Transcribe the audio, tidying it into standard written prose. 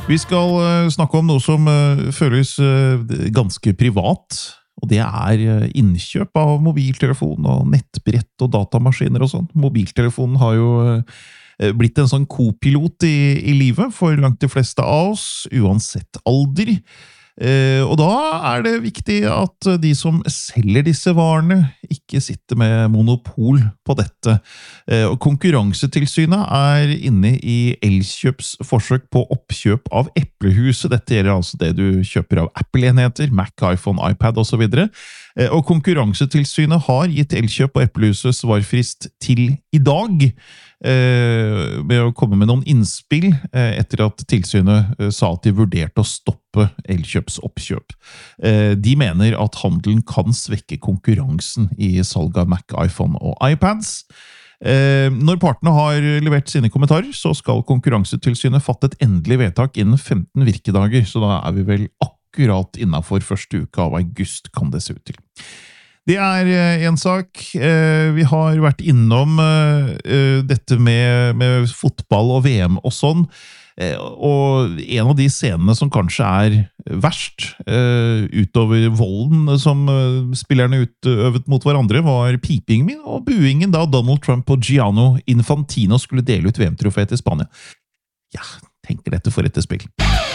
Vi skal snakke om noe som føles ganske privat, og det innkjøp av mobiltelefon og nettbrett og datamaskiner og sånn. Mobiltelefonen har jo blitt en sånn kopilot i livet for langt de fleste av oss, uansett alder. Og da det viktig at de som selger disse varene ikke sitter med monopol på dette. Og Konkurransetilsynet inne i Elkjøps forsøk på oppkjøp av Eplehuset. Dette gjelder altså det du kjøper av Apple-enheter, Mac, iPhone, iPad og så videre. Og Konkurransetilsynet har gitt Elkjøp og Eplehuset svarfrist til i dag, med å komme med noen innspill etter at tilsynet sa at de vurderte å stoppe Elkjøps oppkjøp. De mener at handelen kan svekke konkurransen i salg av Mac, iPhone og iPads. Når partene har levert sine kommentarer, så skal Konkurransetilsynet fatte et endelig vedtak innen 15 virkedager, så da vi vel akkurat innenfor første uke av august, kan det se ut til. Det en sak. Vi har vært innom dette med fotball og VM og sånn, og en av de scenene som kanskje verst utover volden som spillerne utøvet mot hverandre var pipingen og buingen da Donald Trump og Gianni Infantino skulle dele ut VM-trofé til Spania. Ja, tenker dette for et spill.